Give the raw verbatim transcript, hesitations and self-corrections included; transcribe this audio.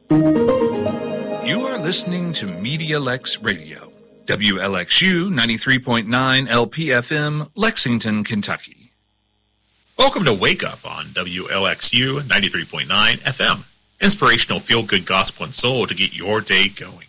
You are listening to Media Lex Radio, W L X U ninety-three point nine L P F M, Lexington, Kentucky. Welcome to Wake Up on W L X U ninety-three point nine F M. Inspirational feel-good gospel and soul to get your day going.